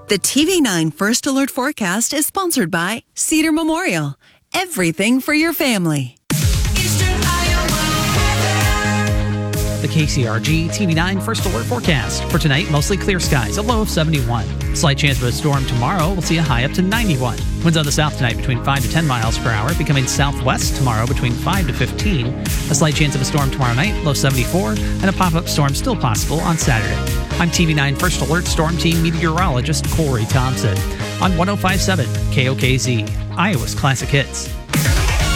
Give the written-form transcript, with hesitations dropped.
The TV9 First Alert forecast is sponsored by Cedar Memorial. Everything for your family. The KCRG TV9 First Alert forecast. For tonight, mostly clear skies, a low of 71. Slight chance of a storm tomorrow. We'll see a high up to 91. Winds out of the south tonight between 5 to 10 miles per hour, becoming southwest tomorrow between 5 to 15. A slight chance of a storm tomorrow night, low 74, and a pop-up storm still possible on Saturday. I'm TV9 First Alert Storm Team meteorologist Corey Thompson on 105.7 KOKZ, Iowa's Classic Hits.